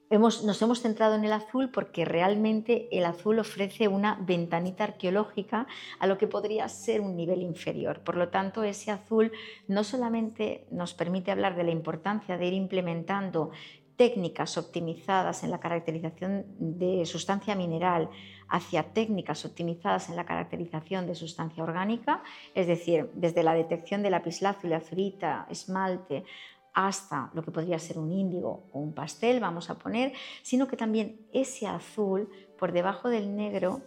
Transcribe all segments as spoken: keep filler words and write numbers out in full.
hemos, nos hemos centrado en el azul porque realmente el azul ofrece una ventanita arqueológica a lo que podría ser un nivel inferior. Por lo tanto, ese azul no solamente nos permite hablar de la importancia de ir implementando técnicas optimizadas en la caracterización de sustancia mineral hacia técnicas optimizadas en la caracterización de sustancia orgánica, es decir, desde la detección de lapislázuli, azurita, esmalte, hasta lo que podría ser un índigo o un pastel, vamos a poner, sino que también ese azul por debajo del negro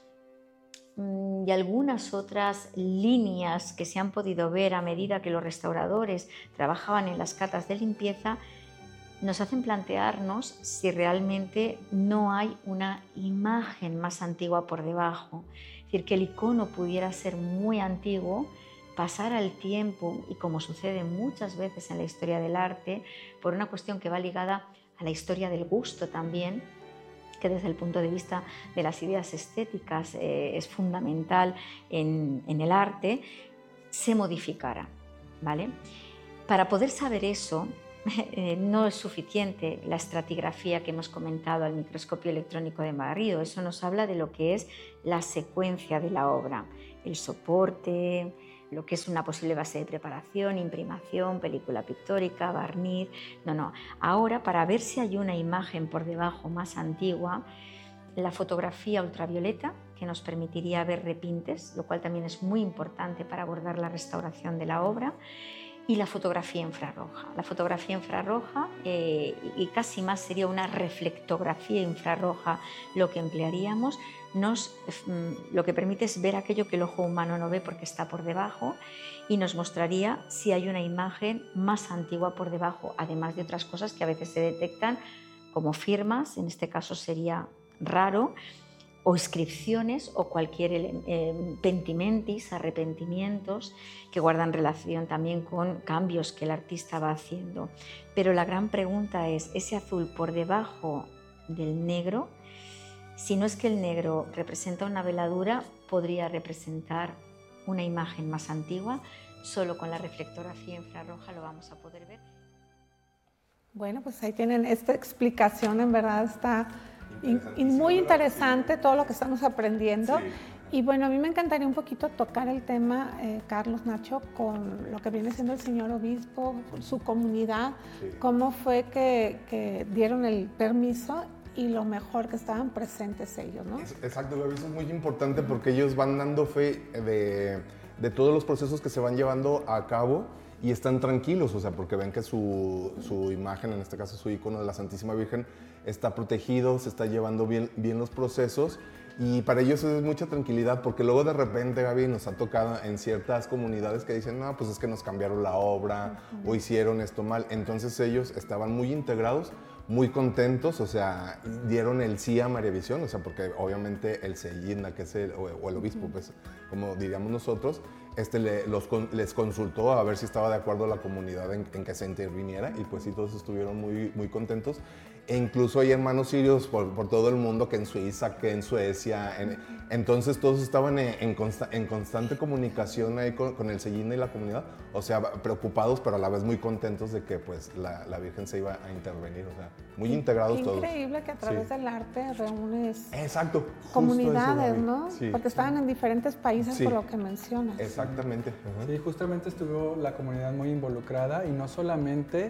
y algunas otras líneas que se han podido ver a medida que los restauradores trabajaban en las catas de limpieza, nos hacen plantearnos si realmente no hay una imagen más antigua por debajo. Es decir, que el icono pudiera ser muy antiguo, pasar el tiempo, y como sucede muchas veces en la historia del arte, por una cuestión que va ligada a la historia del gusto también, que desde el punto de vista de las ideas estéticas eh, es fundamental en, en el arte, se modificara, ¿vale? Para poder saber eso, Eh, no es suficiente la estratigrafía que hemos comentado al microscopio electrónico de barrido. Eso nos habla de lo que es la secuencia de la obra, el soporte, lo que es una posible base de preparación, imprimación, película pictórica, barniz. No, no. Ahora, para ver si hay una imagen por debajo más antigua, la fotografía ultravioleta, que nos permitiría ver repintes, lo cual también es muy importante para abordar la restauración de la obra, y la fotografía infrarroja. La fotografía infrarroja, eh, y casi más sería una reflectografía infrarroja lo que emplearíamos, nos, lo que permite es ver aquello que el ojo humano no ve porque está por debajo, y nos mostraría si hay una imagen más antigua por debajo, además de otras cosas que a veces se detectan como firmas, en este caso sería raro, o inscripciones o cualquier eh, pentimentis, arrepentimientos que guardan relación también con cambios que el artista va haciendo. Pero la gran pregunta es, ese azul por debajo del negro, si no es que el negro representa una veladura, podría representar una imagen más antigua. Solo con la reflectografía infrarroja lo vamos a poder ver. Bueno, pues ahí tienen esta explicación, en verdad está y muy interesante todo lo que estamos aprendiendo. Sí. Y bueno, a mí me encantaría un poquito tocar el tema, eh, Carlos, Nacho, con lo que viene siendo el señor obispo, su comunidad, sí. Cómo fue que, que dieron el permiso y lo mejor que estaban presentes ellos, ¿no? Exacto, Gaby, eso es muy importante porque ellos van dando fe de, de todos los procesos que se van llevando a cabo y están tranquilos, o sea, porque ven que su, su imagen, en este caso su icono de la Santísima Virgen, está protegido, se está llevando bien, bien los procesos, y para ellos es mucha tranquilidad, porque luego de repente, Gaby, nos ha tocado en ciertas comunidades que dicen, no, pues es que nos cambiaron la obra, uh-huh. o hicieron esto mal. Entonces ellos estaban muy integrados, muy contentos, o sea, dieron el sí a María Visión, o sea, porque obviamente el Seyinda, que es el, o, o el obispo, uh-huh. pues, como diríamos nosotros, este le, los, les consultó a ver si estaba de acuerdo la comunidad en, en que se interviniera, y pues sí, todos estuvieron muy, muy contentos. E incluso hay hermanos sirios por, por todo el mundo, que en Suiza, que en Suecia, en, entonces todos estaban en, en, consta, en constante comunicación ahí con, con el Seyinda y la comunidad, o sea, preocupados, pero a la vez muy contentos de que pues la, la Virgen se iba a intervenir, o sea, muy integrados todos. Qué increíble que a través sí. del arte reúnes Exacto, comunidades, eso, ¿no? Sí. Porque estaban en diferentes países, sí. por lo que mencionas. Exactamente. Uh-huh. Sí, justamente estuvo la comunidad muy involucrada, y no solamente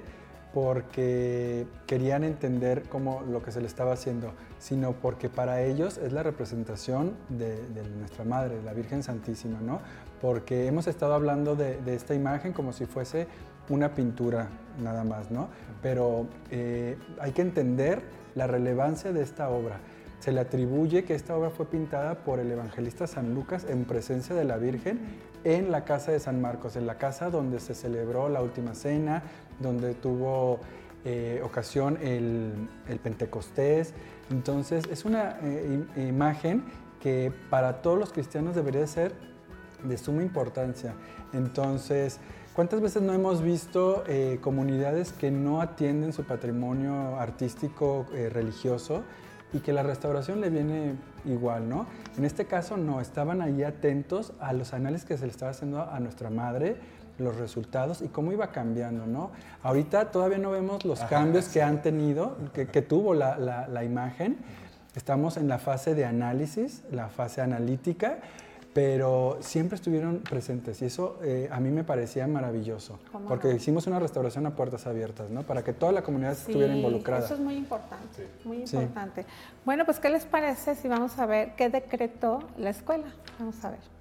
porque querían entender cómo lo que se le estaba haciendo, sino porque para ellos es la representación de, de nuestra Madre, la Virgen Santísima, ¿no? Porque hemos estado hablando de, de esta imagen como si fuese una pintura nada más, ¿no? Pero eh, hay que entender la relevancia de esta obra. Se le atribuye que esta obra fue pintada por el evangelista San Lucas en presencia de la Virgen en la casa de San Marcos, en la casa donde se celebró la Última Cena, donde tuvo eh, ocasión el, el Pentecostés. Entonces es una eh, imagen que para todos los cristianos debería ser de suma importancia. Entonces, ¿cuántas veces no hemos visto eh, comunidades que no atienden su patrimonio artístico eh, religioso, y que la restauración le viene igual, ¿no? En este caso no, estaban ahí atentos a los análisis que se le estaba haciendo a nuestra Madre, los resultados y cómo iba cambiando, ¿no? Ahorita todavía no vemos los Ajá, cambios sí. que han tenido, que, que tuvo la, la, la imagen. Estamos en la fase de análisis, la fase analítica, pero siempre estuvieron presentes y eso eh, a mí me parecía maravilloso, porque no? hicimos una restauración a puertas abiertas, ¿no? Para que toda la comunidad sí, estuviera involucrada. Eso es muy importante, sí. muy importante. Sí. Bueno, pues ¿qué les parece si vamos a ver qué decretó la escuela? Vamos a ver.